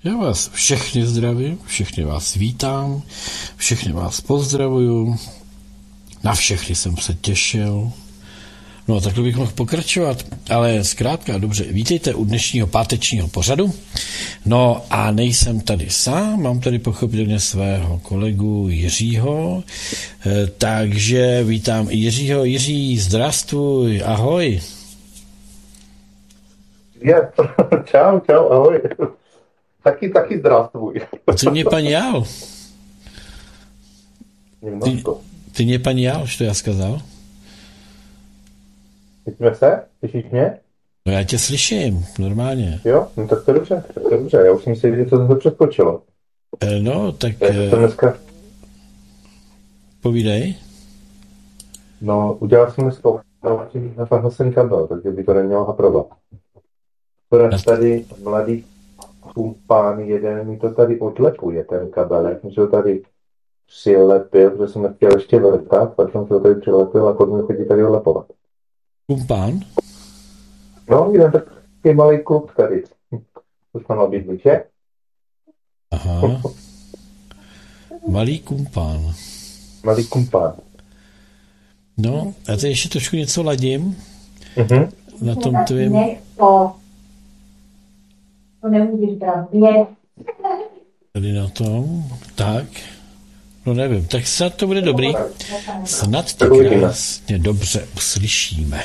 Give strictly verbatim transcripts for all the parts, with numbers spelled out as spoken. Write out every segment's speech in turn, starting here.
Já vás všechny zdravím, všechny vás vítám, všechny vás pozdravuju, na všechny jsem se těšil. No, takhle bych mohl pokračovat, ale zkrátka, dobře, vítejte u dnešního pátečního pořadu. No a nejsem tady sám, mám tady pochopitelně svého kolegu Jiřího, takže vítám i Jiřího. Jiří, zdravstvuj, ahoj. Je, čau, čau, ahoj. Taky, taky zdravstvuj. Co mě pan Jál? Ty, ty mě pan Jál, co já skazal? Slyšíme se? Slyšíš mě? No já tě slyším, normálně. Jo, no tak to je dobře, tak to je dobře. Já už jsem si, že to zase přeskočilo. E, no, tak... Je to dneska... Povídej. No, udělal jsem dneska na fahosen kabel, takže by to nemělo haprovat. Protože tady mladý pán jeden mi to tady odlepuje, ten kabel. Já jsem si ho tady přilepil, protože jsem nechtěl ještě vrtat, pak jsem se ho tady přilepil a potom chodí tady odlepovat. Kumpán? No, jeden takový malý klub tady. To jsem mal být, že? Aha. Malý kumpán. Malý kumpán. No, a teď ještě trošku něco ladím. Mhm. Na tom tvým... To nemůžeš brát mě. Tady na tom, tak. No nevím, tak snad to bude dobrý. Snad tě krásně dobře uslyšíme.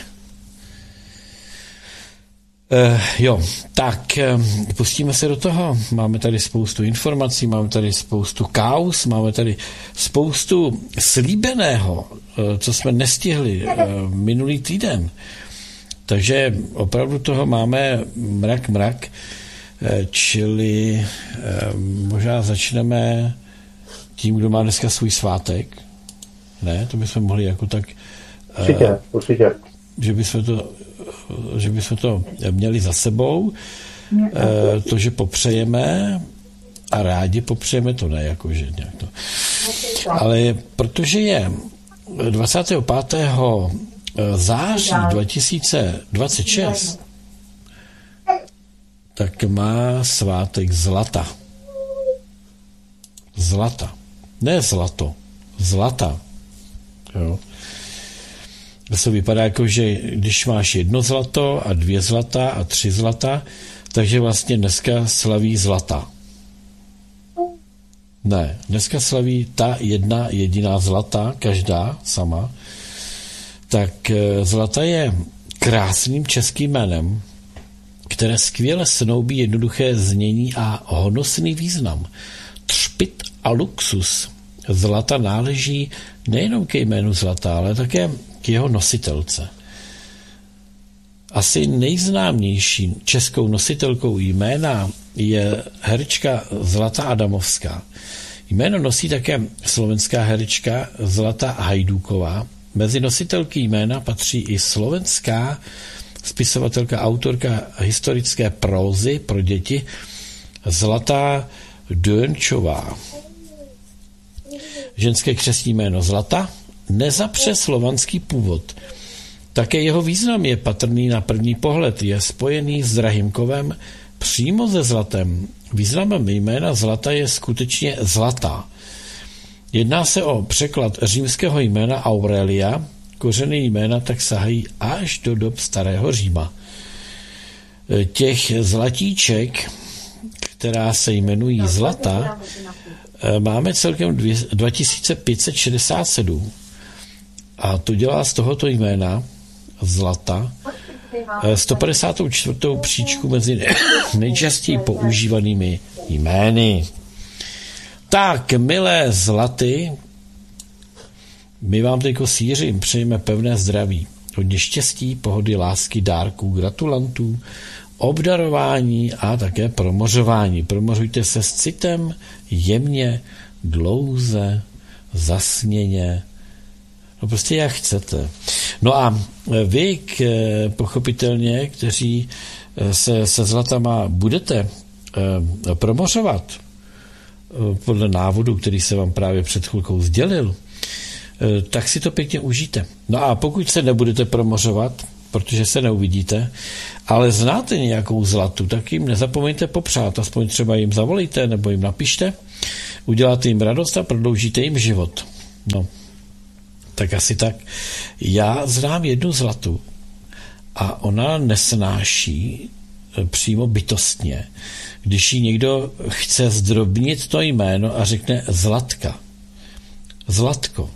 Uh, jo, tak uh, pustíme se do toho. Máme tady spoustu informací, máme tady spoustu kauz, máme tady spoustu slíbeného, uh, co jsme nestihli uh, minulý týden. Takže opravdu toho máme mrak, mrak. Čili možná začneme tím, kdo má dneska svůj svátek. Ne, to bychom mohli jako tak... Určitě, určitě. Že bychom to, že bychom to měli za sebou. To, že popřejeme a rádi popřejeme, to ne, jakože nějak to. Ale protože je dvacátého pátého září dva tisíce dvacet šest, tak má svátek zlata. Zlata. Ne zlato. Zlata. Jo. To vypadá jako, že když máš jedno zlato a dvě zlata a tři zlata, takže vlastně dneska slaví zlata. Ne, dneska slaví ta jedna jediná zlata, každá sama. Tak zlata je krásným českým jménem, které skvěle snoubí jednoduché znění a honosný význam. Třpyt a luxus zlata náleží nejenom ke jménu zlata, ale také k jeho nositelce. Asi nejznámější českou nositelkou jména je herečka Zlata Adamovská. Jméno nosí také slovenská herečka Zlata Hajdúková. Mezi nositelky jména patří i slovenská spisovatelka, autorka historické prózy pro děti Zlata Dönčová. Ženské křestní jméno Zlata nezapře slovanský původ. Také jeho význam je patrný na první pohled. Je spojený s drahým kovem přímo se zlatem. Významem jména Zlata je skutečně zlatá. Jedná se o překlad římského jména Aurelia. Kořeny jména tak sahají až do dob starého Říma. Těch zlatíček, která se jmenují Zlata, máme celkem dva tisíce pět set šedesát sedm. A to dělá z tohoto jména Zlata sto padesát čtyři příčku mezi nejčastěji používanými jmény. Tak, milé Zlaty, my vám teďko s Jiřím přejeme pevné zdraví, hodně štěstí, pohody, lásky, dárků, gratulantů, obdarování a také promořování. Promořujte se s citem, jemně, dlouze, zasněně, no prostě jak chcete. No a vy, k, pochopitelně, kteří se se zlatama budete eh, promořovat eh, podle návodu, který se vám právě před chvilkou sdělil, tak si to pěkně užijte. No a pokud se nebudete promořovat, protože se neuvidíte, ale znáte nějakou zlatu, tak jim nezapomeňte popřát, aspoň třeba jim zavolejte nebo jim napište, uděláte jim radost a prodloužíte jim život. No, tak asi tak. Já znám jednu zlatu a ona nesnáší přímo bytostně, když jí někdo chce zdrobnit to jméno a řekne Zlatka. Zlatko.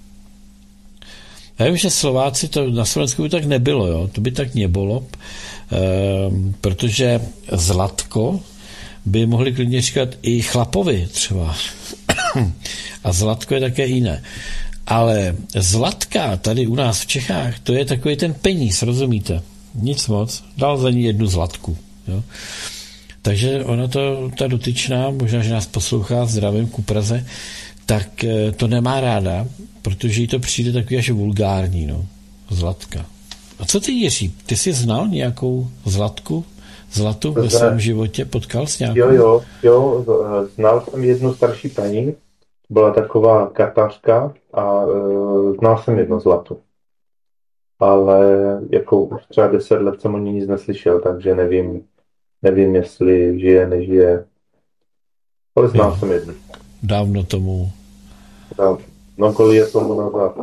Já vím, že Slováci, to na Slovensku by tak nebylo, jo? To by tak nebylo, e, protože Zlatko by mohli klidně říkat i chlapovi třeba. A Zlatko je také jiné. Ale Zlatka tady u nás v Čechách, to je takový ten peníz, rozumíte? Nic moc. Dal za ní jednu zlatku. Jo? Takže ona to, ta dotyčná, možná, že nás poslouchá, zdravím ku Praze, tak to nemá ráda, protože jí to přijde takový až vulgární, no. Zlatka. A co ty, Jiří? Ty jsi znal nějakou zlatku, zlatu ve svém životě? Potkal jsi nějakou? Jo, jo, jo, znal jsem jednu starší paní, byla taková katařka a uh, znal jsem jednu zlatu. Ale jako už třeba deset let jsem o ní nic neslyšel, takže nevím, nevím, jestli žije, nežije. Ale znal jo. jsem jednu. Dávno tomu. Dávno. No, kolik je tomu nazad.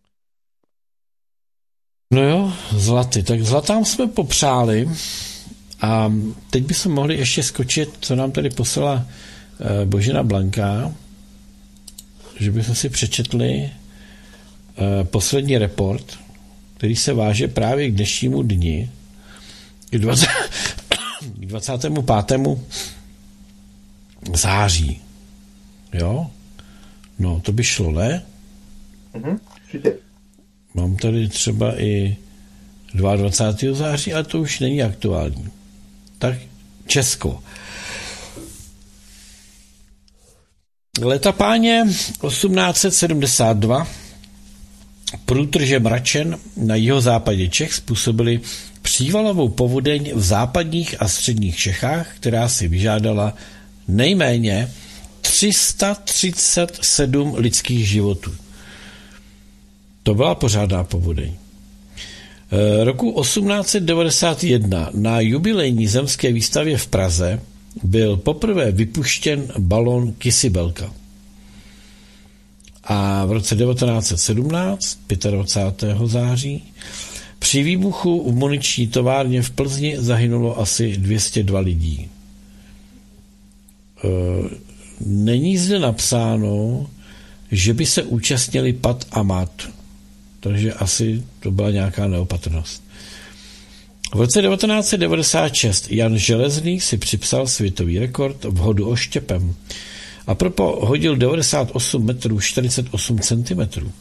No jo, zlaty. Tak zlatám jsme popřáli a teď bychom mohli ještě skočit, co nám tady poslala eh, Božena Blanka, že bychom si přečetli eh, poslední report, který se váže právě k dnešnímu dni, k dvacátému pátému září. Jo? No, to by šlo, ne? Mhm, mám tady třeba i dvacátého druhého září, ale to už není aktuální. Tak Česko. Leta páně osmnáct set sedmdesát dva průtrže mračen na jihozápadě Čech způsobili přívalovou povodeň v západních a středních Čechách, která si vyžádala nejméně tři sta třicet sedm lidských životů. To byla pořádná povodeň. Roku osmnáct set devadesát jedna na jubilejní zemské výstavě v Praze byl poprvé vypuštěn balon Kysibelka. A v roce devatenáct set sedmnáct, dvacátého pátého září, při výbuchu v muniční továrně v Plzni zahynulo asi dvě stě dva lidí. Není zde napsáno, že by se účastnili Pat a Mat, takže asi to byla nějaká neopatrnost. V roce devatenáct set devadesát šest Jan Železný si připsal světový rekord v hodu oštěpem a propo hodil devadesát osm metrů čtyřicet osm centimetrů.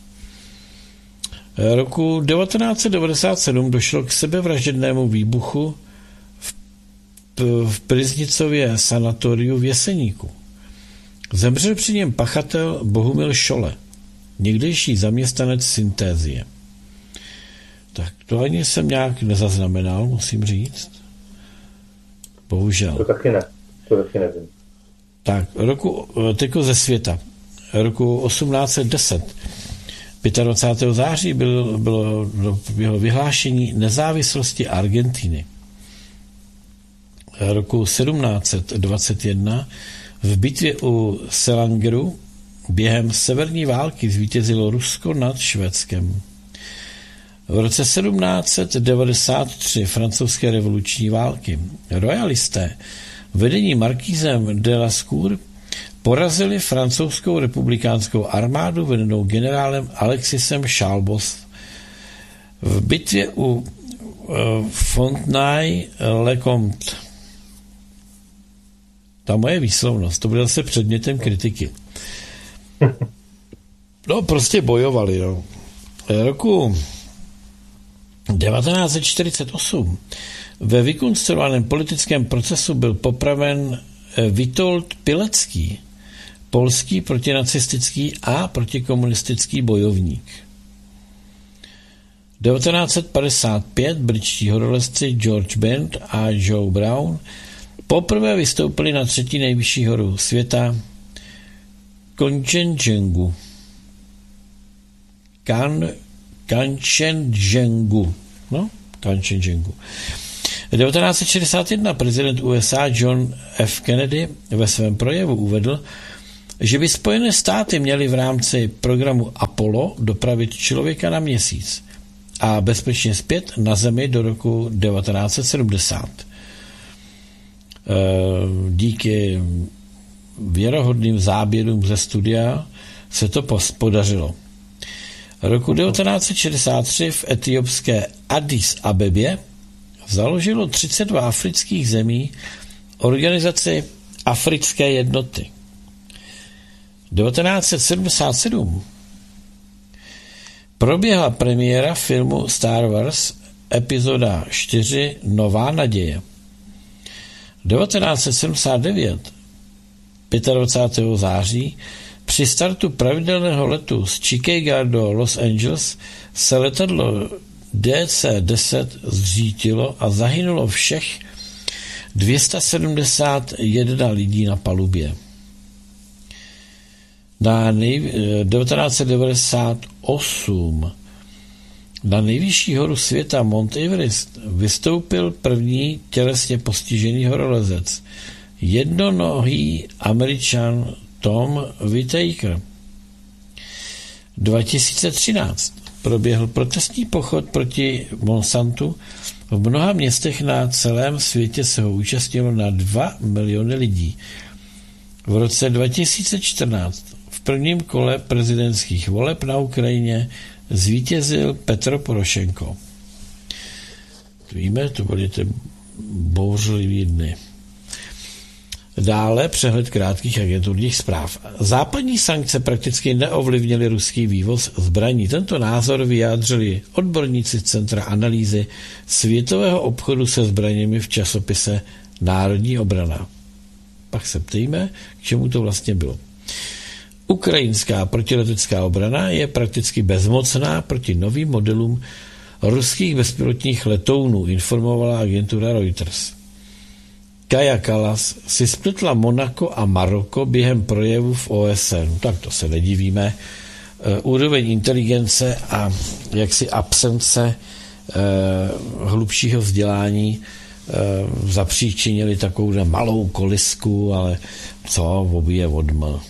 Roku devatenáct set devadesát sedm došlo k sebevražednému výbuchu v, v Priznicově sanatoriu v Jeseníku. Zemřel při něm pachatel Bohumil Šole, někdejší zaměstnanec Syntézie. Tak to ani jsem nějak nezaznamenal, musím říct. Bohužel. To taky ne, to taky nevím. Tak, roku, teďko ze světa. Roku osmnáct set deset, dvacátého pátého září bylo, bylo, bylo vyhlášení nezávislosti Argentiny. Roku sedmnáct set dvacet jedna v bitvě u Selangeru během severní války zvítězilo Rusko nad Švédskem. V roce sedmnáct set devadesát tři francouzské revoluční války royalisté vedení markízem de Lascour porazili francouzskou republikánskou armádu vedenou generálem Alexisem Chalbos. V bitvě u uh, Fontenay-le-Comte. Ta moje výslovnost, to bude zase předmětem kritiky. No, prostě bojovali, no. Roku devatenáct set čtyřicet osm ve vykonstruovaném politickém procesu byl popraven Witold Pilecki, polský protinacistický a protikomunistický bojovník. devatenáct set padesát pět britští horolezci George Bent a Joe Brown poprvé vystoupili na třetí nejvyšší horu světa Kanchenjungu. Kan, Kanchenjungu. No, Kanchenjungu. devatenáct set šedesát jedna prezident U S A John F. Kennedy ve svém projevu uvedl, že by Spojené státy měly v rámci programu Apollo dopravit člověka na Měsíc a bezpečně zpět na Zemi do roku devatenáct set sedmdesát. Díky věrohodným záběrům ze studia se to podařilo. Roku devatenáct set šedesát tři v etiopské Addis Abebě založilo třicet dva afrických zemí organizaci Africké jednoty. devatenáct set sedmdesát sedm proběhla premiéra filmu Star Wars epizoda čtyři Nová naděje. devatenáct set sedmdesát devět dvacátého pátého září při startu pravidelného letu z Chicaga do Los Angeles se letadlo D C deset zřítilo a zahynulo všech dvě stě sedmdesát jedna lidí na palubě. Na nej, devatenáct set devadesát osm na nejvyšší horu světa Mount Everest vystoupil první tělesně postižený horolezec, jednonohý Američan Tom Whitaker. dva tisíce třináct proběhl protestní pochod proti Monsantu. V mnoha městech na celém světě se ho účastnilo na dva miliony lidí. V roce dva tisíce čtrnáct v prvním kole prezidentských voleb na Ukrajině zvítězil Petro Porošenko. Víme, to byly ty bouřlivý dny. Dále přehled krátkých agenturních zpráv. Západní sankce prakticky neovlivnily ruský vývoz zbraní. Tento názor vyjádřili odborníci Centra analýzy světového obchodu se zbraněmi v časopise Národní obrana. Pak se ptejme, k čemu to vlastně bylo. Ukrajinská protiletecká obrana je prakticky bezmocná proti novým modelům ruských bezpilotních letounů, informovala agentura Reuters. Kaja Kallas si spletla Monako a Maroko během projevu v O S N. Tak to se nedivíme. Úroveň inteligence a jaksi absence eh, hlubšího vzdělání eh, zapříčinili takovou malou kolisku, ale co, obě odml.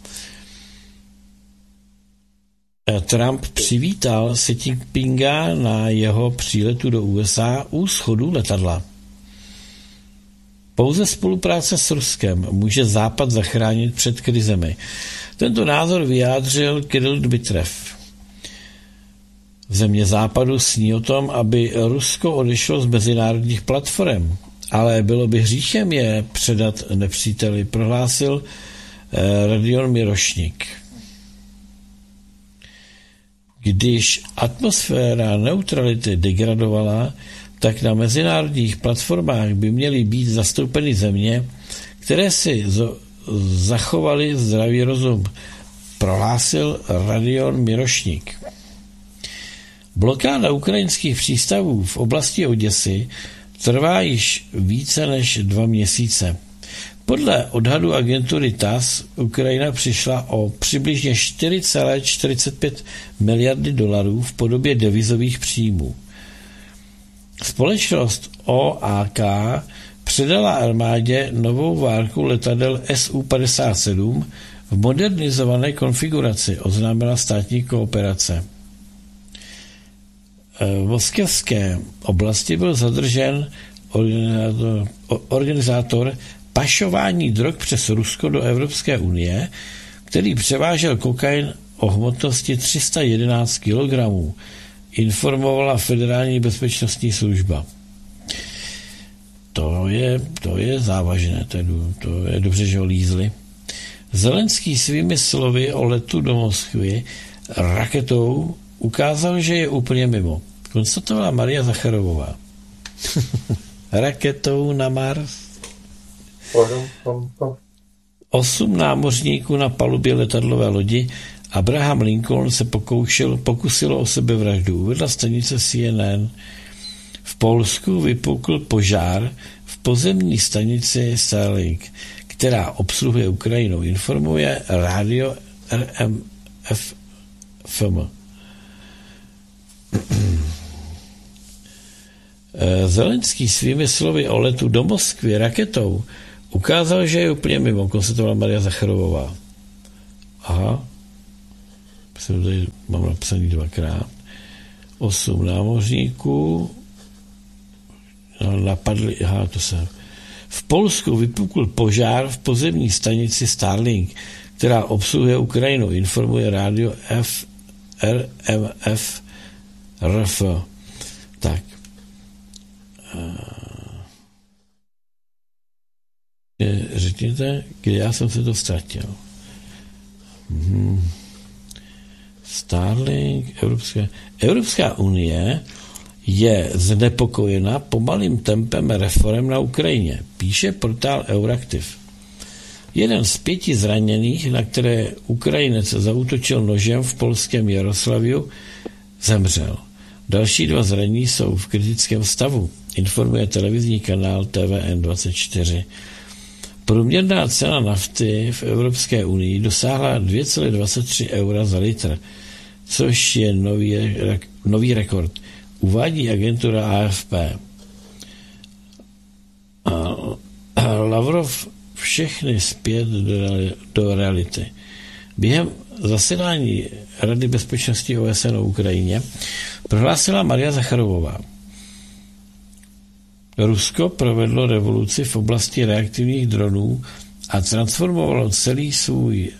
Trump přivítal Xi Jinpinga na jeho příletu do U S A u schodu letadla. Pouze spolupráce s Ruskem může Západ zachránit před krizemi. Tento názor vyjádřil Kirill Dmitriev. Země Západu sní o tom, aby Rusko odešlo z mezinárodních platform, ale bylo by hříchem je předat nepříteli, prohlásil Radion Mirošnik. Když atmosféra neutrality degradovala, tak na mezinárodních platformách by měly být zastoupeny země, které si zachovaly zdravý rozum, prohlásil Radion Mirošnik. Blokáda ukrajinských přístavů v oblasti Oděsy trvá již více než dva měsíce. Podle odhadu agentury T A S S Ukrajina přišla o přibližně čtyři celé čtyřicet pět miliardy dolarů v podobě devizových příjmů. Společnost O A K předala armádě novou várku letadel S U padesát sedm v modernizované konfiguraci, oznámila státní kooperace. V moskevské oblasti byl zadržen organizátor, organizátor pašování drog přes Rusko do Evropské unie, který převážel kokain o hmotnosti tři sta jedenáct kilogramů, informovala Federální bezpečnostní služba. To je, to je závažné, to je, to je dobře, že ho lízli. Zelenský svými slovy o letu do Moskvy raketou ukázal, že je úplně mimo. Konstatovala Maria Zacharovová. Raketou na Mars. Osm námořníků na palubě letadlové lodi Abraham Lincoln se pokoušel, pokusilo o sebevraždu. Uvedla stanice C N N. V Polsku vypukl požár v pozemní stanici Starlink, která obsluhuje Ukrajinu, informuje rádio R M F F M. Zelenský svými slovy o letu do Moskvy raketou ukázal, že je úplně mimo, konstatovala Maria Zacharovová. Aha. Myslím, tady mám napsaný dvakrát. Osm námořníků napadli, aha, to se... V Polsku vypukl požár v pozemní stanici Starlink, která obsluhuje Ukrajinu, informuje rádio F R M F R F. Tak. Řekněte, kde já jsem se to ztratil. Hmm. Starlink, Evropská... Evropská unie je znepokojena pomalým tempem reforem na Ukrajině, píše portál Euraktiv. Jeden z pěti zraněných, na které Ukrajinec zaútočil nožem v polském Jaroslaviu, zemřel. Další dva zranění jsou v kritickém stavu, informuje televizní kanál T V N dvacet čtyři. Průměrná cena nafty v Evropské unii dosáhla dvě celá dvacet tři eura za litr, což je nový, nový rekord, uvádí agentura A F P. A Lavrov všechny zpět do, do reality. Během zasedání Rady bezpečnosti O S N o Ukrajině prohlásila Maria Zacharovová. Rusko provedlo revoluci v oblasti reaktivních dronů a transformovalo celý svůj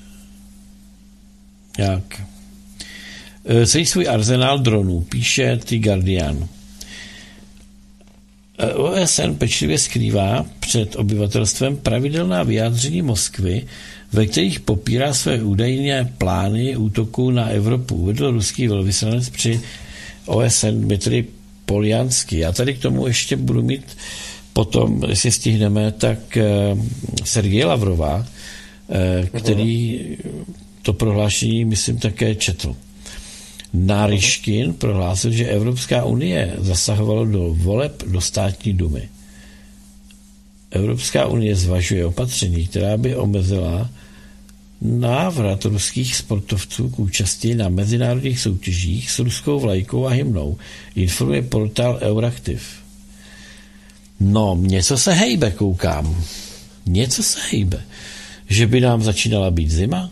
jak, celý svůj arzenál dronů, píše The Guardian. O S N pečlivě skrývá před obyvatelstvem pravidelná vyjádření Moskvy, ve kterých popírá své údajné plány útoků na Evropu, uvedl ruský velvyslanec při O S N Dmitrij Poljanský. Já tady k tomu ještě budu mít potom, jestli stihneme, tak Sergeje Lavrova, který to prohlášení, myslím, také četl. Naryškin prohlásil, že Evropská unie zasahovala do voleb do státní dumy. Evropská unie zvažuje opatření, která by omezila návrat ruských sportovců k účasti na mezinárodních soutěžích s ruskou vlajkou a hymnou, informuje portál Euraktiv. No, něco se hejbe, koukám. Něco se hejbe. Že by nám začínala být zima?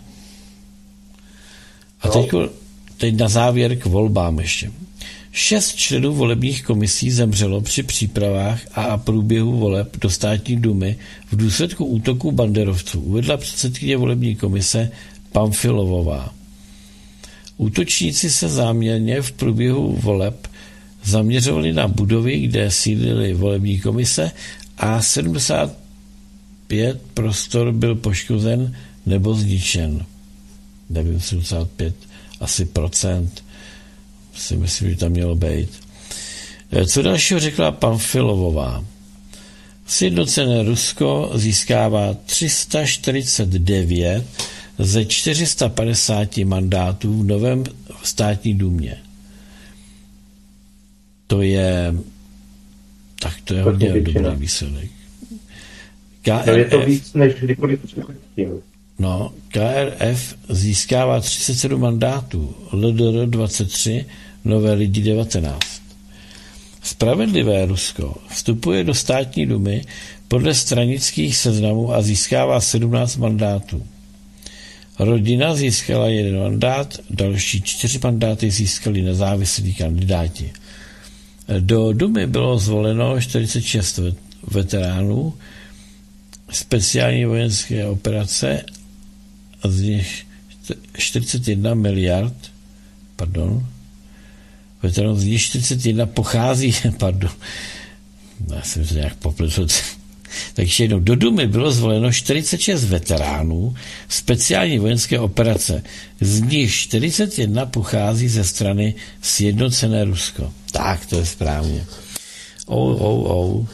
A teď, teď na závěr k volbám ještě. Šest členů volebních komisí zemřelo při přípravách a průběhu voleb do státní dumy v důsledku útoku banderovců, uvedla předsedkyně volební komise Pamfilovová. Útočníci se záměrně v průběhu voleb zaměřovali na budovy, kde sídlily volební komise a sedmdesát pět prostor byl poškozen nebo zničen. Nevím, sedmdesát pět asi procent. Si myslím, že tam mělo být. Co dalšího řekla Pamfilovová? Sjednocené Rusko získává tři sta čtyřicet devět ze čtyři sta padesát mandátů v novém státní důmě. To je tak to je hodně dobrý výsledek. K R F, no je to víc než kdykoliv předtím. No, K R F získává třicet sedm mandátů, L D R dvacet tři, Nové lidi devatenáct. Spravedlivé Rusko vstupuje do státní dumy podle stranických seznamů a získává sedmnáct mandátů. Rodina získala jeden mandát, další čtyři mandáty získali nezávislí kandidáti. Do dumy bylo zvoleno čtyřicet šest veteránů speciální vojenské operace, z nich čtyřicet jedna miliard, pardon, veteránů z nich čtyřicet jedna pochází, pardon, já jsem to nějak popletl. Takže jednou do dumy bylo zvoleno čtyřicet šest veteránů speciální vojenské operace, z nich čtyřicet jedna pochází ze strany Sjednocené Rusko. Tak, to je správně. Ou, ou, ou.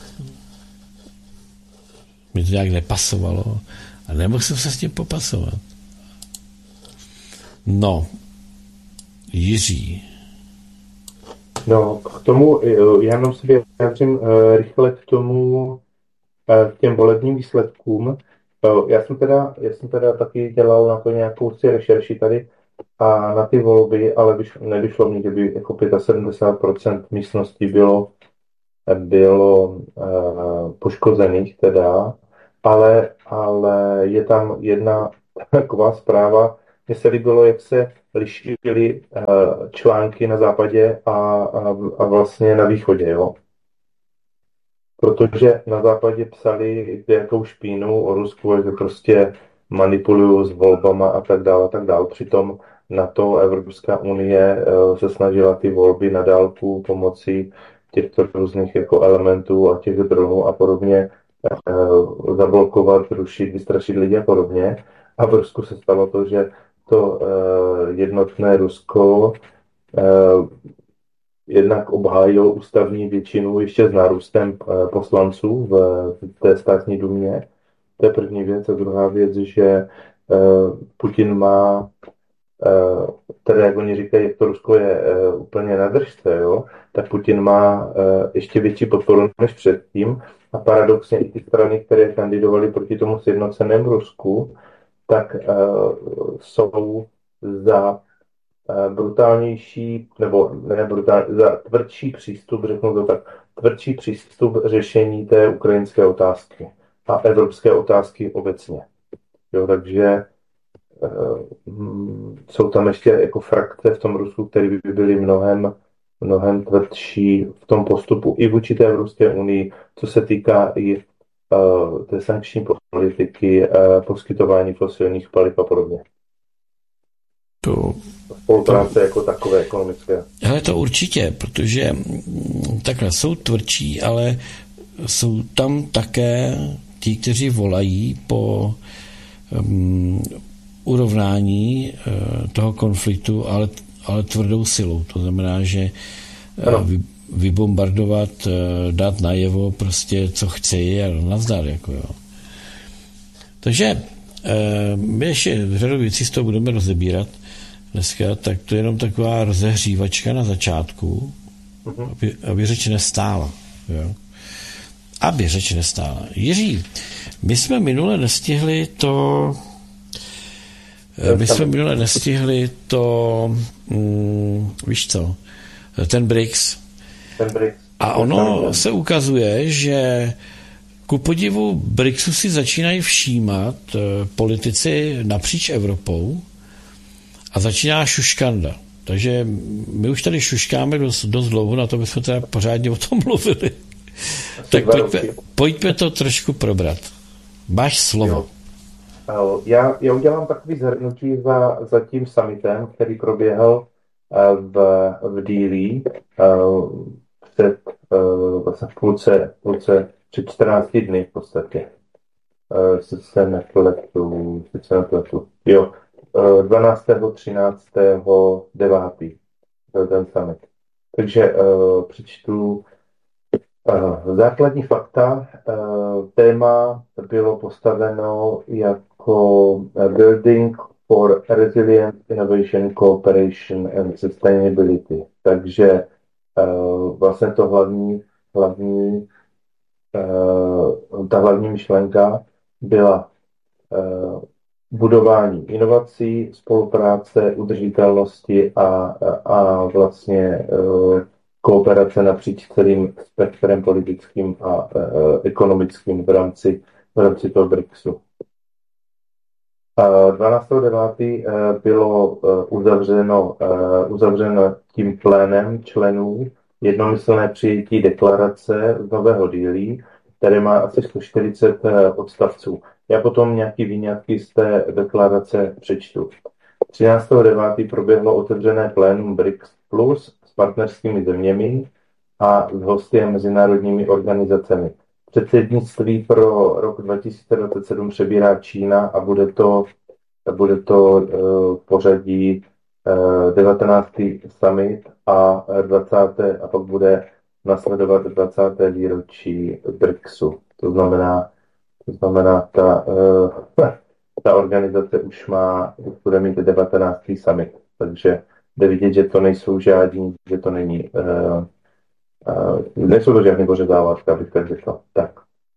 Mi to nějak nepasovalo a nemohl jsem se s tím popasovat. No, Jiří. No, k tomu, já jenom si vyjádřím rychle k tomu, k těm volebním výsledkům. Já jsem teda, já jsem teda taky dělal na to nějakou si rešerši tady a na ty volby, ale nevyšlo mi, že by jako sedmdesát pět procent místnosti bylo bylo uh, poškozených teda, ale, ale je tam jedna taková zpráva. Mně se líbilo, jak se lišily uh, články na západě a, a, a vlastně na východě, jo. Protože na západě psali jakou špínu o Rusku, že prostě manipulují s volbama a tak dále, a tak dále. Přitom na to Evropská unie se snažila ty volby na dálku pomocí těchto různých jako elementů a těch dronů a podobně zablokovat, rušit, vystrašit lidi a podobně. A v Rusku se stalo to, že to jednotné Rusko jednak obhájil ústavní většinu ještě s nárůstem poslanců v, v té státní dumě. To je první věc. A druhá věc, že uh, Putin má, uh, tedy jak oni říkají, jak to Rusko je uh, úplně na držce, jo, tak Putin má uh, ještě větší podporu než předtím. A paradoxně i ty strany, které kandidovaly proti tomu sjednocenému Rusku, tak uh, jsou za brutálnější, nebo ne brutální, za tvrdší přístup, řeknu to tak, tvrdší přístup řešení té ukrajinské otázky a evropské otázky obecně. Jo, takže uh, jsou tam ještě jako frakce v tom Rusku, které by byly mnohem, mnohem tvrdší v tom postupu i vůči té Evropské unii, co se týká i uh, té sankční politiky, uh, poskytování fosilních paliv a podobně. To, spolupráce to, jako takové ekonomické. Ale to určitě, protože takhle jsou tvrdší, ale jsou tam také ti, kteří volají po um, urovnání uh, toho konfliktu, ale, ale tvrdou silou. To znamená, že uh, vy, vybombardovat, uh, dát najevo prostě, co chci a nazdar. Jako jo. Takže uh, my ještě řadu věcí z toho budeme rozebírat dneska, tak to je jenom taková rozehřívačka na začátku, uh-huh. aby, aby řeč nestála. Jo. Aby řeč nestála. Jiří, my jsme minule nestihli to my jsme minule nestihli to mm, víš co, ten B R I C S. Ten B R I C S. A ono se ukazuje, že ku podivu B R I C S si začínají všímat politici napříč Evropou a začíná šuškanda. Takže my už tady šuškáme dost, dost dlouho, na to bychom teda pořádně o tom mluvili. Tak pojďme, pojďme to trošku probrat. Máš slovo. Já, já udělám takový zhrnutí za, za tím summitem, který proběhl v, v Dili před vlastně v půlce, půlce před čtrnácti dny v podstatě. Se se nepletu, se nepletu. Jo, dvanáctého třináctého devátého ten summit. Takže uh, přečtu uh, základní fakta. Uh, téma bylo postaveno jako Building for Resilient Innovation, Cooperation and Sustainability. Takže uh, vlastně to hlavní, hlavní uh, ta hlavní myšlenka byla uh, budování inovací, spolupráce, udržitelnosti a, a vlastně uh, kooperace napříč celým spektrem politickým a uh, ekonomickým v rámci, v rámci toho B R I C S u. dvanáctého devátého bylo uh, uzavřeno, uh, uzavřeno tím plénem členů jednomyslné přijetí deklarace z Nového Dili, které má asi sto čtyřicet uh, odstavců. Já potom nějaký výňatky z té deklarace přečtu. třináctého devátého proběhlo otevřené plénum B R I C S Plus s partnerskými zeměmi a s hosty a mezinárodními organizacemi. Předsednictví pro rok dva tisíce dvacet sedm přebírá Čína a bude to, bude to uh, pořadí uh, devatenáctý summit a dvacáté a pak bude nasledovat dvacáté výročí B R I C S u. To znamená, To znamená, ta, uh, ta organizace už má, už bude mít devatenáctý summit, takže jde vidět, že to nejsou žádní, že to není, uh, uh, nejsou to žádný bože závazky, abych tak řekl. Tak.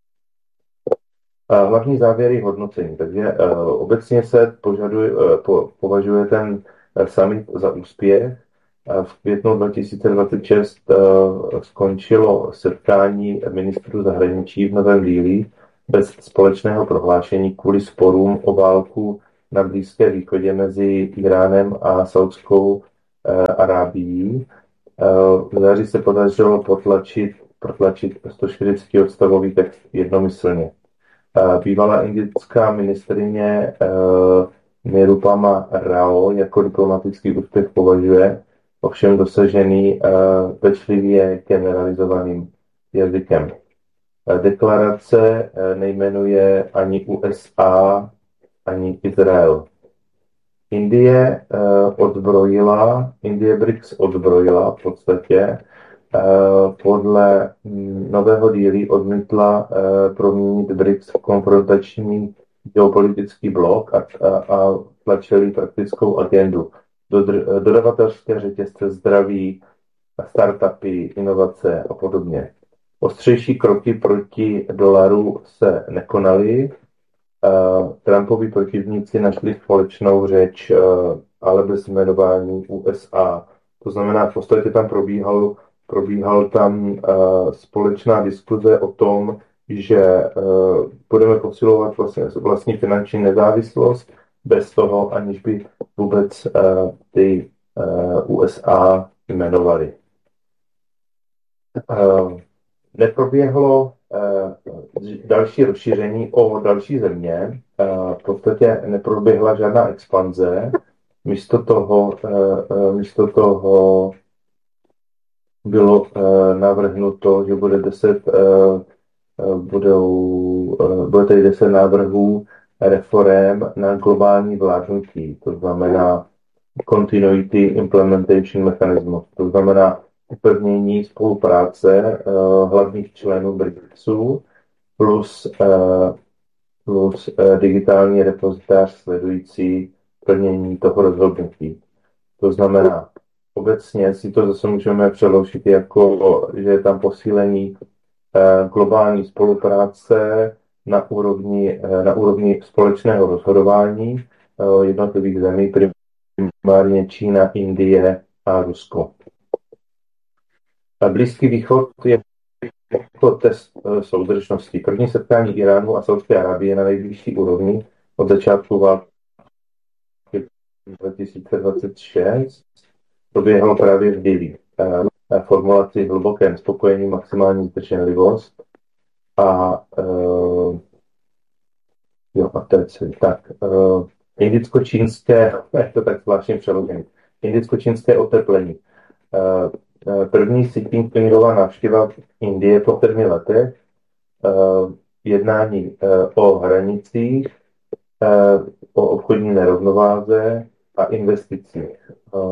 Uh, hlavní závěry hodnocení. Takže uh, obecně se požaduje, uh, po, považuje ten uh, summit za úspěch. V květnu dva tisíce dvacet šest skončilo setkání ministrů zahraničí v Novém Dillí bez společného prohlášení kvůli sporům o válku na Blízkém východě mezi Iránem a Saudskou Arábií. V září se podařilo potlačit, protlačit sto čtyřicet odstavový text jednomyslně. Bývalá indická ministryně Nirupama Rao jako diplomatický úspěch považuje ovšem dosažený pečlivě generalizovaným jazykem. Deklarace nejmenuje ani U S A, ani Izrael. Indie odbrojila, Indie B R I C S odbrojila v podstatě. Podle Nového Dillí odmítla proměnit B R I C S v konfrontační geopolitický blok a, a, a tlačili praktickou agendu. Dodr, dodavatelské řetězce, zdraví, startupy, inovace a podobně. Ostřejší kroky proti dolaru se nekonaly. Trumpovi protivníci našli společnou řeč, ale bez jmenování U S A. To znamená, v podstatě tam probíhal, probíhal tam uh, společná diskuze o tom, že uh, budeme posilovat vlastně, vlastní finanční nezávislost bez toho, aniž by vůbec uh, ty uh, U S A jmenovali. Uh, neproběhlo další rozšíření o další země. V podstatě neproběhla žádná expanze. Místo toho, místo toho bylo navrhnuto, že bude deset, budou, bude tady deset návrhů reforem na globální vládnutí. To znamená Continuity Implementation Mechanism. To znamená upevnění spolupráce uh, hlavních členů B R I C S plus, uh, plus uh, digitální repozitář sledující plnění toho rozhodnutí. To znamená, obecně si to zase můžeme přeložit jako, že je tam posílení uh, globální spolupráce na úrovni, uh, na úrovni společného rozhodování uh, jednotlivých zemí, primárně Čína, Indie a Rusko. Blízký východ je jako test soudržnosti. První setkání Iránu a Saudské Arábie na nejbližší úrovni od začátku války dva tisíce dvacet šest proběhlo právě v Dillí. Formulaci hluboké nespokojení, maximální zdrženlivost a uh, jo, a teď tak uh, indicko-čínské, je to tak zvláštně přeložené, indicko-čínské oteplení. Uh, První Xi Jinpingová návštěva Indie po sedmi letech, jednání o hranicích, o obchodní nerovnováze a investicích.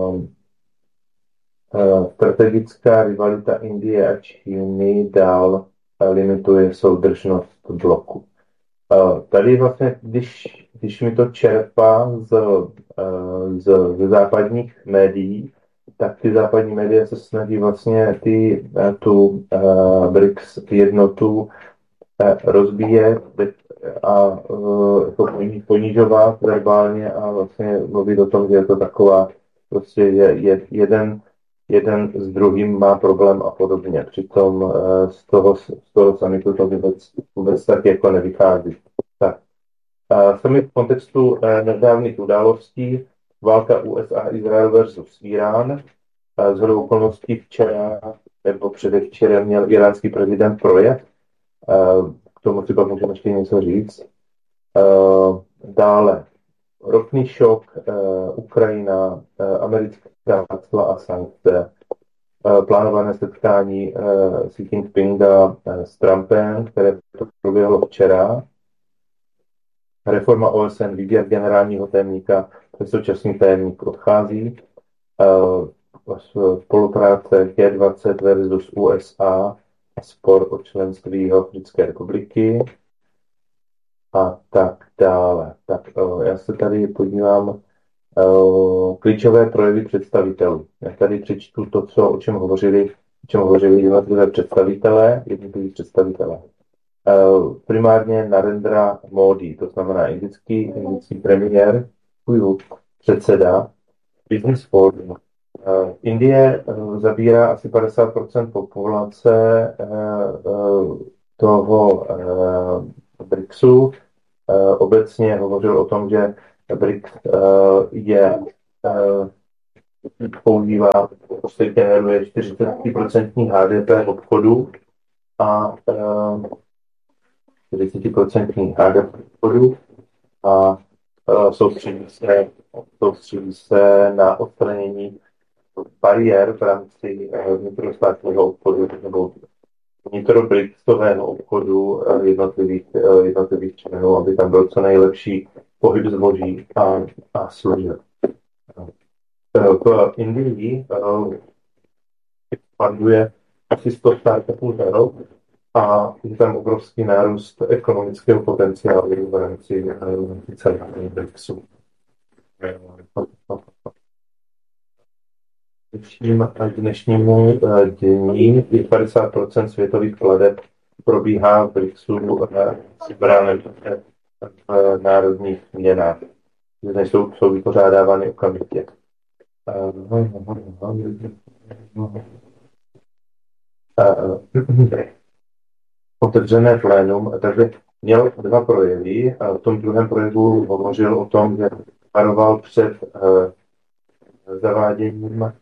Strategická rivalita Indie a Číny dál limituje soudržnost bloku. Tady vlastně, když, když mi to čerpá z, z, z západních médií, tak ty západní média se snaží vlastně ty, tu uh, B R I C S jednotu uh, rozbíjet a uh, jako ponižovat verbálně a vlastně mluvit o tom, že je to taková, prostě je, je jeden, jeden s druhým má problém a podobně. Přitom uh, z toho, z toho samitu to vůbec, vůbec tak jako nevychází. Tak. Uh, summit v kontextu uh, nedávných událostí, válka U S A a Izrael versus Irán. Shodou okolností včera nebo předevčerem měl iránský prezident projev. K tomu třeba můžeme ještě něco říct. Dále ropný šok, Ukrajina, americká cla a sankce, plánované setkání Xi Jinpinga s Trumpem, které to proběhlo včera. Reforma O S N, výběr generálního tajemníka, současný tajemník odchází. Spolupráce G dvacet versus U S A a spor o členství Africké republiky a tak dále. Tak já se tady podívám klíčové projevy představitelů. Já tady přečtu to, co, o čem hovořili, o čem hovořili jednotlivé představitelé, jednotliví představitelé. Primárně Narendra Modi, to znamená indický, indický premiér, předseda Business Forum, Indie zabírá asi padesát procent populace toho BRICSu. Obecně hovořil o tom, že BRICS je používá, prostě generuje čtyřicet procent H D P obchodu a čtyřicet procent H D P obchodu a soustředí se, soustředí se na odstranění bariér v rámci vnitrostátního obchodu nebo vnitrobrixového obchodu jednotlivých, jednotlivých členů, aby tam byl co nejlepší pohyb zboží a, a služeb. V Indii expanduje asi sto startupů za rok a je tam obrovský nárůst ekonomického potenciálu v rámci celého BRICSu. K dnešnímu dění padesát procent světových plateb probíhá v BRICSu vybrané v národních měnách, které jsou, jsou vypořádávány okamžitě. Otevřené plénum, takže měl dva projevy a v tom druhém projevu hovořil o tom, že varoval před zaváděním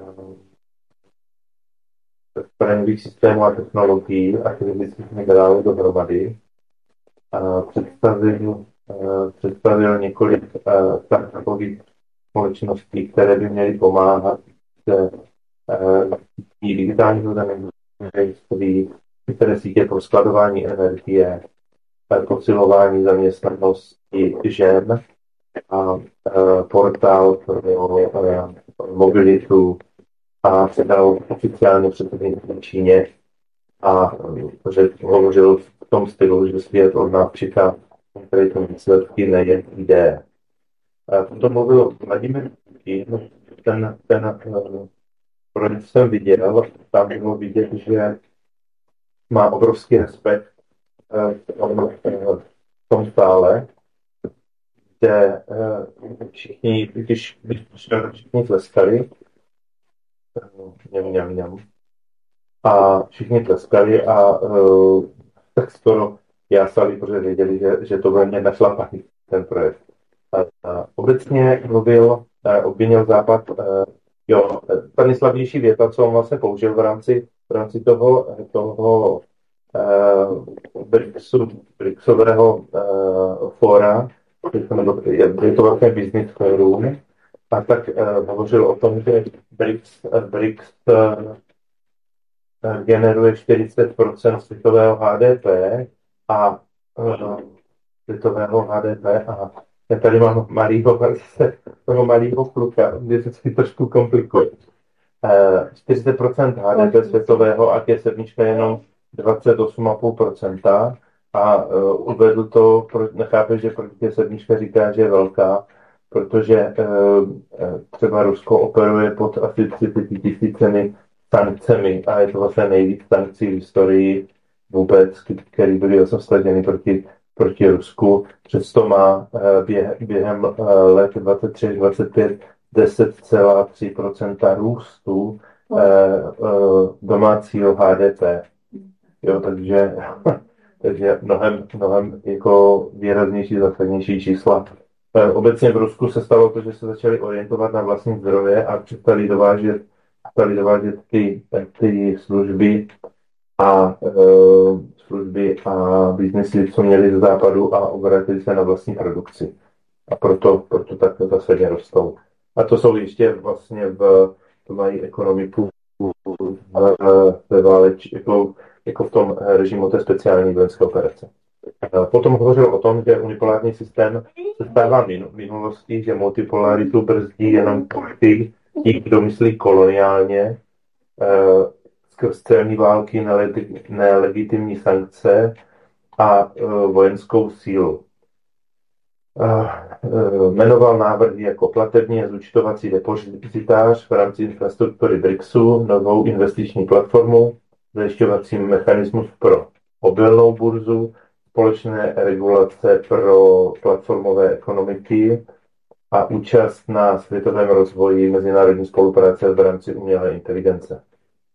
zbraňových systémů a technologií a které by se nedály dohromady. Představil, představil několik takových společností, které by měly pomáhat se digitálního zemědělství, které sítě pro skladování energie, posilování zaměstnanosti žen a portál pro mobilitu a předal oficiálně předsednictví Číně a že hovořil v tom stylu, že svět od nás čeká konkrétní výsledky, nejen ideje. Potom mluvil Vladimír Putin, ten, ten projekt jsem viděl, tam bylo vidět, že má obrovský respekt v tom, v tom stále, kde všichni, když, když všichni tleskali, něm, něm, něm, a všichni tleskali a tak skoro jásali, protože věděli, že, že to ve mně našlapaný ten projekt. A obecně mluvil, obvinil Západ, jo, ta nejslavnější věta, co on vlastně použil v rámci, v rámci toho, toho uh, BRICSu, BRICSového uh, fóra, je, je to vlastně business forum, a tak uh, hovořil o tom, že BRICS, uh, BRICS uh, generuje čtyřicet procent světového H D P a uh, světového H D P a já tady mám malýho, toho malýho kluka, kde se to trošku komplikuje. čtyřicet procent H D P světového a G sedm jenom dvacet osm celá pět procenta a uh, uvedl to, nechápe, že pro G sedm říká, že je velká, protože uh, třeba Rusko operuje pod asi třicet tisícemi sankcemi a je to vlastně nejvíc sankcí v historii vůbec, který byly osastaženy proti proti Rusku, přesto má běh, během let dvacet tři dvacet pět deset celá tři procenta růstu domácího H D P. Jo, takže, takže mnohem, mnohem jako výraznější, zásadnější čísla. Obecně v Rusku se stalo to, že se začali orientovat na vlastní zdroje a přestali dovážet, přestali dovážet ty, ty služby a e, služby a biznesy, co měli z západu a obrátili se na vlastní produkci. A proto, proto tak zásadně rostou. A to jsou ještě vlastně v, to mají ekonomiku ve váleč, jako, jako v tom režimu té speciální vojenské operace. Potom hovořil o tom, že unipolární systém se stává minulostí, že multipolaritu brzdí jenom ty, ti, kdo myslí koloniálně, skrz celní války, nelegitimní sankce a uh, vojenskou sílu. Uh, uh, jmenoval návrhy jako platební a zúčtovací depozitář v rámci infrastruktury BRICSu, novou investiční platformu, zajišťovací mechanismus pro mobilnou burzu, společné regulace pro platformové ekonomiky a účast na světovém rozvoji mezinárodní spolupráce v rámci umělé inteligence.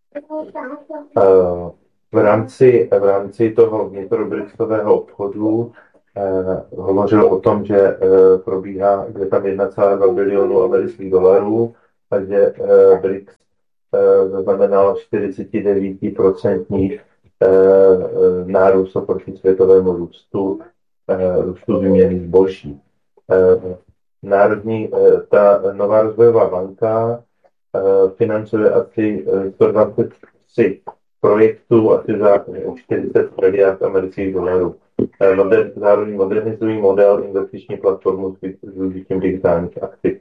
V rámci, v rámci toho vnitrobristového obchodu eh, hovořil o tom, že eh, probíhá, že tam jedna celá dva bilionu amerických dolarů a že eh, B R I C S eh, zaznamenalo čtyřicet devět procent eh, nárůst oproti světovému růstu, eh, růstu výměny zboží. Eh, národní, eh, ta nová rozvojová banka eh, financuje asi sto dvacet tři projektů asi za čtyřicet miliard amerických dolarů. Moder, zároveň modernizují model investiční platformu s využitím digitálních aktiv.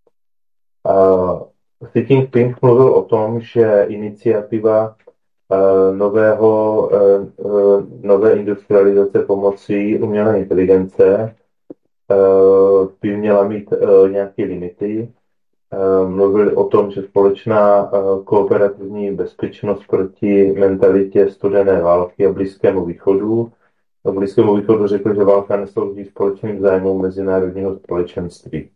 Xi Jinping mluvil o tom, že iniciativa nového, nové industrializace pomocí umělé inteligence by měla mít nějaké limity. Mluvili o tom, že společná kooperativní bezpečnost proti mentalitě studené války a Blízkému východu. Na Blízkému východu řekl, že válka neslouží společným zájmům mezinárodního společenství.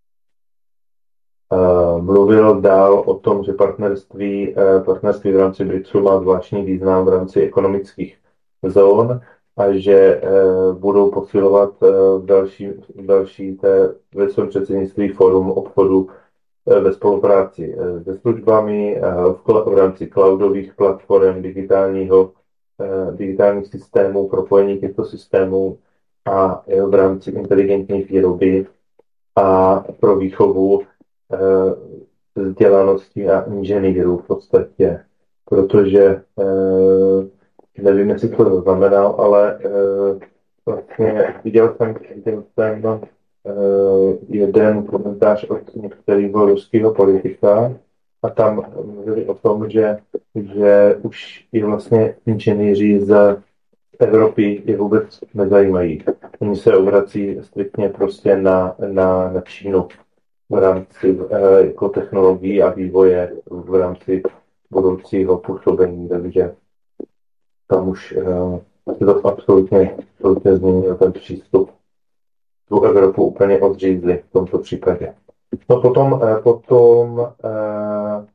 Mluvil dál o tom, že partnerství, partnerství v rámci BRICSu má zvláštní význam v rámci ekonomických zón a že budou posilovat v další, v další té, ve svém předsednictví Fórum obchodu ve spolupráci se službami v, v rámci cloudových platform, digitálního, digitálních systémů, propojení těchto systémů a v rámci inteligentní výroby a pro výchovu vzdělanosti a inženýrů v podstatě, protože nevím, jestli to znamenal, ale vlastně viděl jsem, viděl jsem jeden komentář od některého ruského politika a tam mluvili o tom, že, že už i vlastně inženýři z Evropy je vůbec nezajímají. Oni se obrací striktně prostě na, na, na Čínu v rámci eh, jako technologií a vývoje v rámci budoucího působení, takže tam už eh, se to absolutně, absolutně změnil ten přístup. Tu Evropu úplně odřízli v tomto případě. No potom, eh, potom eh,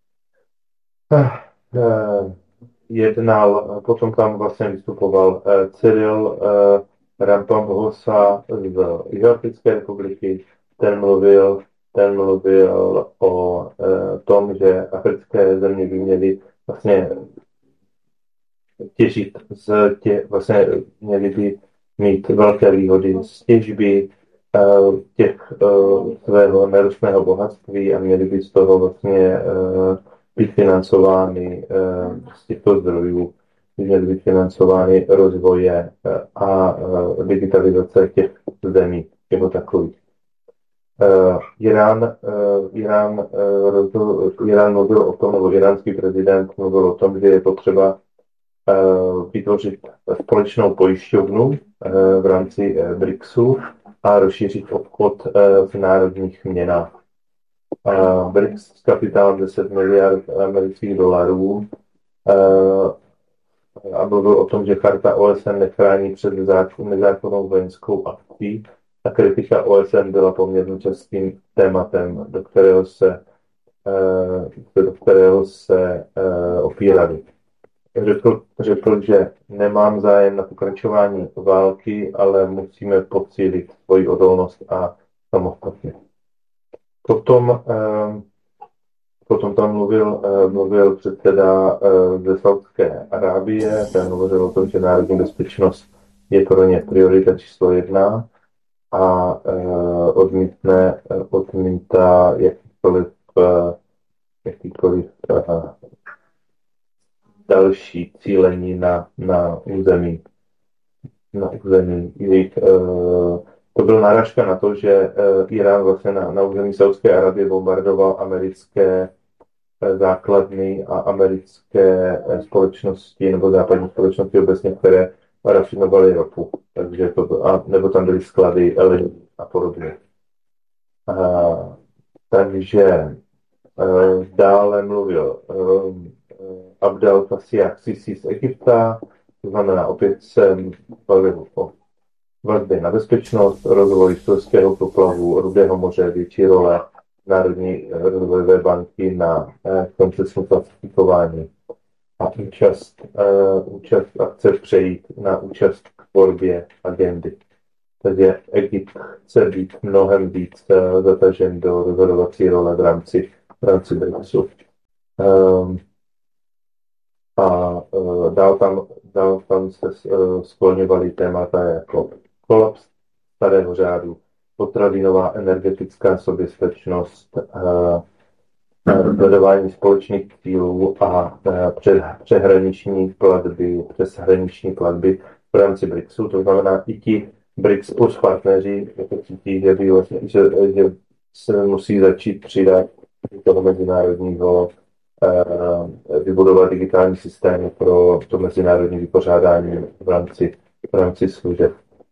eh, jednal, potom tam vlastně vystupoval eh, Cyril eh, Ramaphosa z Jihoafrické republiky. Ten mluvil, ten mluvil o eh, tom, že africké země by měly vlastně těžit z tě, vlastně měly by mít velké výhody z těžby uh, těch uh, svého nerostného bohatství a měly by z toho vlastně uh, být financovány uh, z těchto zdrojů, měly být financovány rozvoje uh, a uh, digitalizace těch zemí jako takových. Uh, Irán, uh, Irán, uh, rozhodl, Irán mluvil o tom, nebo iránský prezident mluvil o tom, že je potřeba vytvořit společnou pojišťovnu v rámci BRICSu a rozšířit obchod v národních měnách. B R I C S s kapitálem deset miliard amerických dolarů a mluvil o tom, že charta O S N nechrání před nezákonnou vojenskou akcí a kritika O S N byla poměrně častým tématem, do kterého se, do kterého se opírali. Řekl, řekl, že nemám zájem na pokračování války, ale musíme posílit svoji odolnost a samostatnost. Potom, eh, potom tam mluvil, eh, mluvil předseda eh, ze Saúdské Arábie, ten mluvil o tom, že národní bezpečnost je pro ně priorita číslo jedna a eh, odmítne, odmítá jakýkoliv, eh, jakýkoliv eh, další cílení na, na území. Na území jejich, uh, to byl náražka na to, že uh, Irán vlastně na, na území Saúdské Arabie bombardoval americké uh, základny a americké uh, společnosti nebo západní společnosti obecně, které rafinovaly ropu. Takže to, a, nebo tam byly sklady L a podobně. Uh, takže uh, dále mluvil uh, Abdel Fattah Sisi z Egypta, to znamená, opět jsem bavil o vazby na bezpečnost, rozvoj Suezského proplavu, Rudého moře, větší role Národní rozvojové banky na koncesní klasifikování a účast, uh, účast a chce přejít na účast k tvorbě agendy. Takže Egypt chce být mnohem víc uh, zatažen do rozhodovací role v rámci, v rámci BRICSu. Um, a uh, dál, tam, dál tam se uh, skloňovaly témata jako kolaps starého řádu, potravinová energetická soběstačnost, uh, sledování společných cílů a přeshraniční platby, přeshraniční platby v rámci BRICSu. To znamená, i ti BRICS plus partneři jako cítí, že, by vlastně, že, že se musí začít přidat do toho mezinárodního eh, vybudovat digitální systém pro to mezinárodní vypořádání v rámci, v rámci služeb.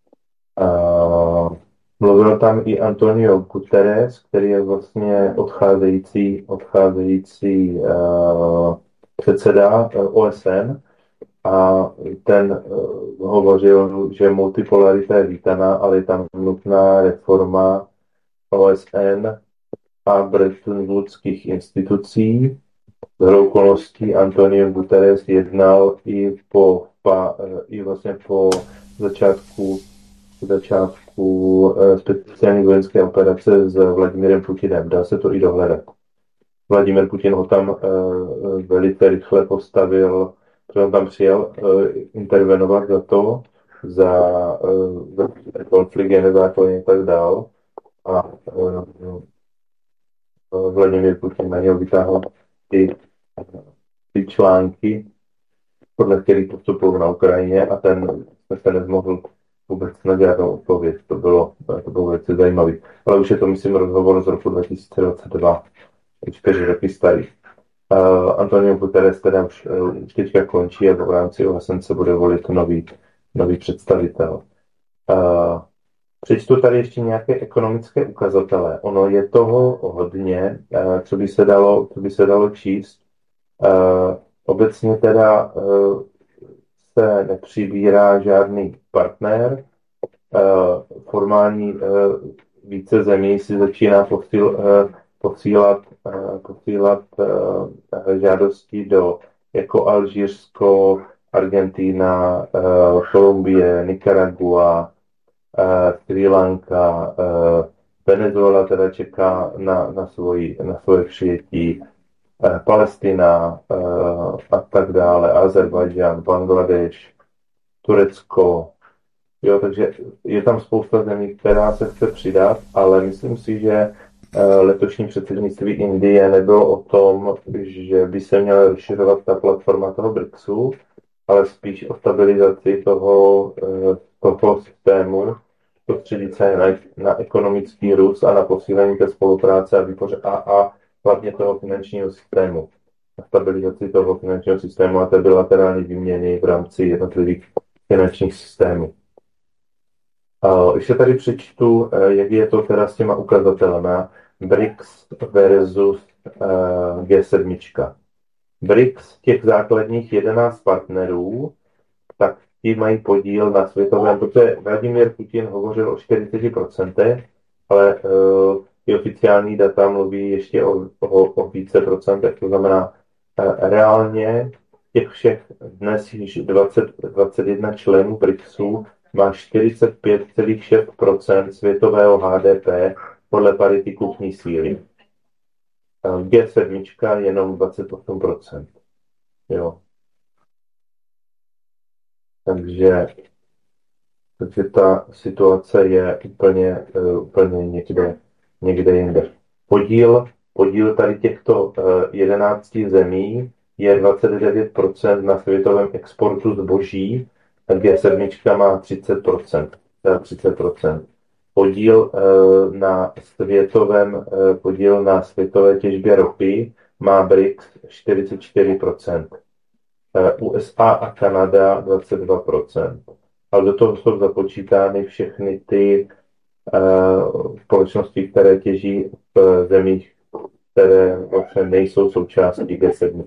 Eh, Mluvil tam i Antonio Guterres, který je vlastně odcházející, odcházející uh, předseda uh, O S N a ten uh, hovořil, že multipolarita je vítaná, ale je tam nutná reforma O S N a Bretton Woodských institucí. Z okolností Antonio Guterres jednal i po, pa, uh, i vlastně po začátku začátku speciální vojenské operace s Vladimirem Putinem. Dá se to i dohledat. Vladimir Putin ho tam uh, velice rychle postavil, protože on tam přijel uh, intervenovat za to, za, uh, za konflikt je nezákonně a tak dál. A uh, uh, Vladimir Putin na něho vytáhl ty, ty články, podle kterých postupoval na Ukrajině a ten se nezmohl vůbec na žádnou odpověď. To bylo, to bylo velice zajímavé. Ale už je to, myslím, rozhovor z roku dva tisíce dvacet dva, čtyři roky starý. Uh, Antonio Guterres teda už, uh, už teďka končí a v rámci O S N se bude volit nový, nový představitel. Uh, přečtu tady ještě nějaké ekonomické ukazatele. Ono je toho hodně, uh, co by se dalo, co by se dalo číst. Uh, obecně teda uh, se nepřibírá žádný partner. Formální více zemí si začíná posíl, posílat, posílat žádosti do jako Alžírsko, Argentina, Kolumbie, Nicaragua, Sri Lanka, Venezuela teda čeká na, na, svoji, na svoje přijetí, Palestina a tak dále, Azerbajdžán, Bangladeš, Turecko. Jo, takže je tam spousta zemí, která se chce přidat, ale myslím si, že letošní předsednictví Indie nebylo o tom, že by se měla rozšiřovat ta platforma toho BRICSu, ale spíš o stabilizaci toho, toho systému, soustředit se na, na ekonomický růst a na posílení té spolupráce a, vypoře- a, a hlavně toho finančního systému. Na stabilizaci toho finančního systému a té bilaterální výměny v rámci jednotlivých finančních systémů. Ještě tady přečtu, jak je to teda s těma ukazatelemi BRICS versus G sedm. BRICS, těch základních jedenáct partnerů, tak ti mají podíl na světovém, protože Vladimír Putin hovořil o čtyřicet procent, ale i oficiální data mluví ještě o, o, o více procentech, to znamená reálně těch všech dnes již dvacet, dvacet jedna členů BRICSu má čtyřicet pět celá šest procent světového H D P podle parity kupní síly. G sedm jenom dvacet osm procent. Jo. Takže, takže ta situace je úplně, uh, úplně někde, někde jinde. Podíl, podíl tady těchto uh, jedenácti zemí je dvacet devět procent na světovém exportu zboží, G sedm má třicet procent. třicet procent. Podíl uh, na světovém, uh, podíl na světové těžbě ropy má BRICS čtyřicet čtyři procent. U S A a Kanada dvacet dva procent. Ale do toho jsou započítány všechny ty uh, společnosti, které těží v zemích, které vlastně nejsou součástí G sedm.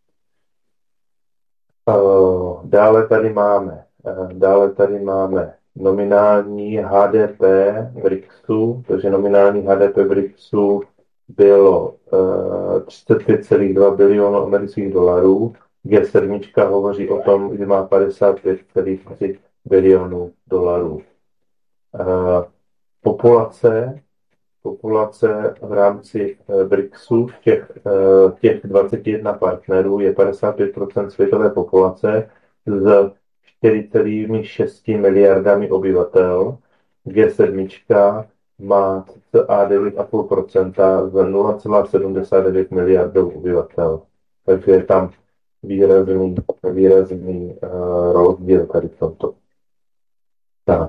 Uh, dále tady máme, uh, dále tady máme nominální H D P BRICSu, takže nominální H D P BRICSu bylo uh, třicet pět celá dva bilionu amerických dolarů. G sedm hovoří o tom, že má padesát pět celá tři bilionů dolarů. Uh, populace, populace v rámci uh, BRICSu, těch, uh, těch dvacet jedna partnerů je padesát pět procent světové populace z čtyři celá šest miliardami obyvatel. G sedm má cca devět celá pět procenta z nula celá sedmdesát devět miliardů obyvatel. Takže je tam výrazný, výrazný uh, rozdíl tady v tomto. Tak.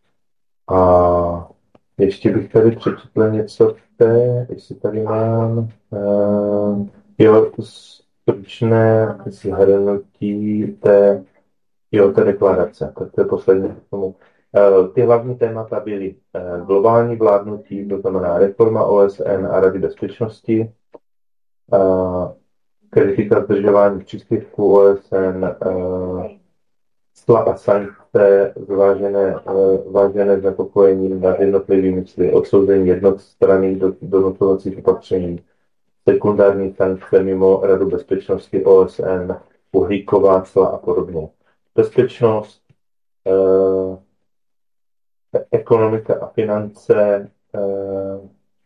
A ještě bych tady přečetl něco v té, jestli tady mám, uh, jo, stručné shrnutí té, jo, té deklarace, to je poslední k tomu. Ty hlavní témata byly globální vládnutí, to znamená reforma O S N a Rady bezpečnosti, kritika zdržování příspěvků O S N, cla a sankce, zvážené, zvážené znepokojení nad jednotlivými cly, odsouzení jednostranných donucovacích opatření, sekundární sankce mimo Radu bezpečnosti O S N, uhlíková cla a podobně. Bezpečnost, ekonomika a finance, eh,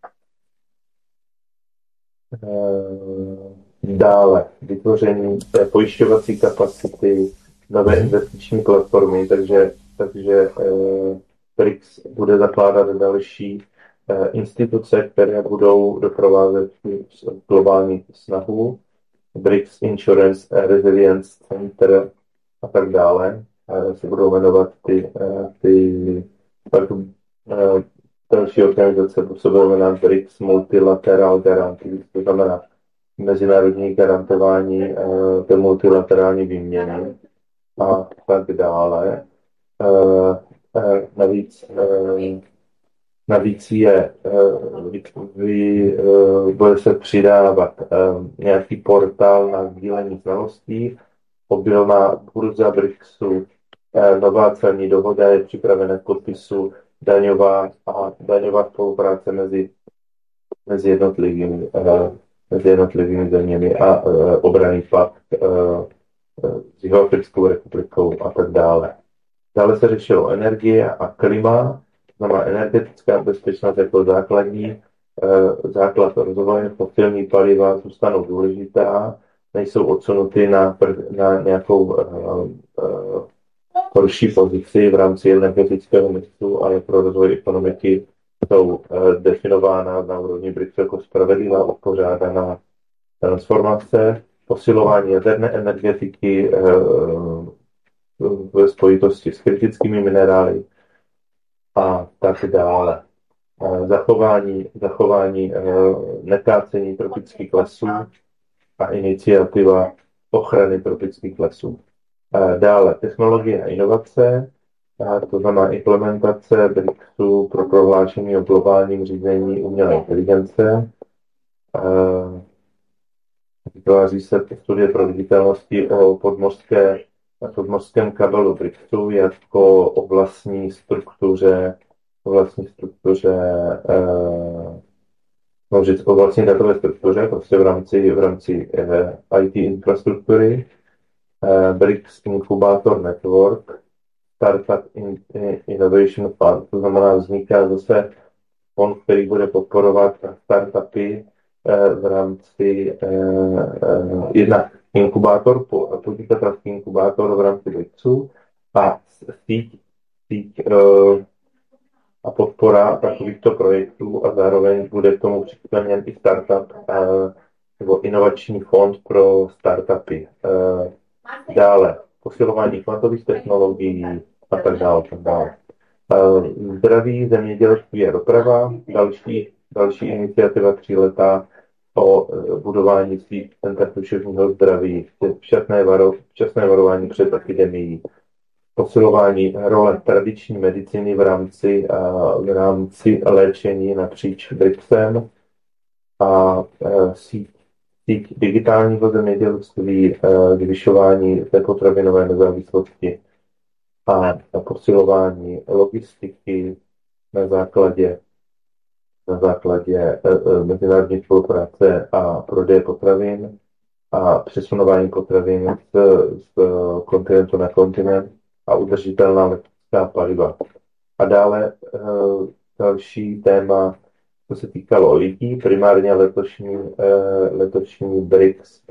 eh, dále vytvoření té pojišťovací kapacity, nové investiční platformy, takže, takže eh, BRICS bude zakládat další eh, instituce, které budou doprovázet globální snahu, BRICS Insurance Resilience Center a tak dále. Eh, se budou jmenovat ty, eh, ty pak uh, další organizace se budou jmenovat BRICS Multilateral Guarantee, to znamená mezinárodní garantování uh, té multilaterální výměny a tak dále. Uh, uh, navíc, uh, navíc je, uh, vy, uh, bude se přidávat uh, nějaký portál na sdílení znalostí, obilná burza BRICSu, nová celní dohoda je připravena k podpisu, daňová a daňová spolupráce mezi, mezi, jednotlivými, uh, mezi jednotlivými zeměmi a uh, obranný pakt uh, s Jihoafrickou republikou a tak dále. Dále se řešilo energie a klima, znamená energetická bezpečnost jako základní uh, základ rozvoje, fosilní paliva zůstanou důležitá, nejsou odsunuty na, na nějakou uh, uh, horší pozici v rámci energetického mixu, ale pro rozvoj ekonomiky jsou eh, definována na úrovni BRICS jako spravedlivá uspořádaná transformace, posilování jaderné energetiky eh, ve spojitosti s kritickými minerály a tak dále. Eh, zachování zachování eh, nekácení tropických lesů a iniciativa ochrany tropických lesů. Dále technologie a inovace, to znamená implementace BRICSu pro prohlášení o globálním řízení umělé inteligence. Vytváří se studie proveditelnosti o podmořské, podmořském kabelu BRICSu jako oblastní struktuře, oblastní struktuře no, oblastní datové struktuře, prostě v rámci, v rámci I T infrastruktury. BRICS Incubator Network, Startup Innovation Fund, to znamená, vzniká zase fond, který bude podporovat startupy v rámci jednak inkubátor, podnikatelský inkubátor v rámci BRICSu a síť, síť a podpora takovýchto projektů a zároveň bude k tomu připojený i startup nebo inovační fond pro startupy. Dále posilování kvantových technologií a tak dále. Tak dále. Zdraví, zemědělství a doprava, další, další iniciativa tříletá o budování svých center duševního zdraví, včasné, varo, včasné varování před epidemií, posilování role tradiční medicíny v rámci, v rámci léčení napříč BRICSem a síť síť digitálního zemědělství, zvyšování té potravinové nezávislosti a na posilování logistiky na základě, na základě e, e, mezinárodní spolupráce a prodeje potravin a přesunování potravin z, z kontinentu na kontinent a udržitelná letecká paliva. A dále e, další téma, co se týkalo lidí, primárně letošní, e, letošní B R I C S